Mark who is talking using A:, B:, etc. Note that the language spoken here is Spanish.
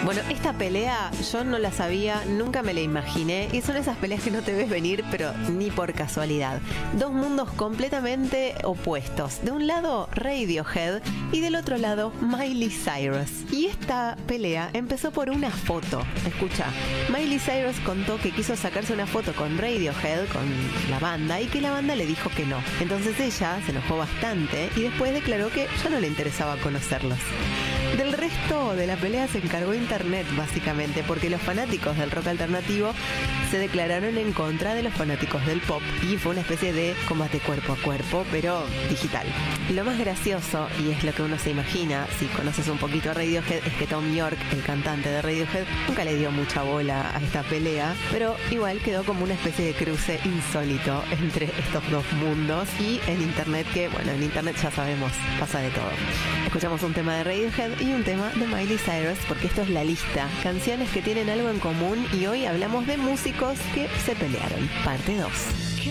A: Bueno, esta pelea yo no la sabía, nunca me la imaginé, y son esas peleas que no te ves venir, pero ni por casualidad. Dos mundos completamente opuestos. De un lado Radiohead y del otro lado Miley Cyrus. Y esta pelea empezó por una foto. Escucha, Miley Cyrus contó que quiso sacarse una foto con Radiohead, con la banda, y que la banda le dijo que no. Entonces ella se enojó bastante y después declaró que ya no le interesaba conocerlos. Del resto de la pelea se encargó Internet, básicamente, porque los fanáticos del rock alternativo se declararon en contra de los fanáticos del pop y fue una especie de combate cuerpo a cuerpo, pero digital. Lo más gracioso, y es lo que uno se imagina si conoces un poquito a Radiohead, es que Thom Yorke, el cantante de Radiohead, nunca le dio mucha bola a esta pelea, pero igual quedó como una especie de cruce insólito entre estos dos mundos. Y en Internet, que bueno, en Internet ya sabemos, pasa de todo. Escuchamos un tema de Radiohead y un tema de Miley Cyrus, porque esto es la lista, canciones que tienen algo en común, y hoy hablamos de músicos que se pelearon, parte 2.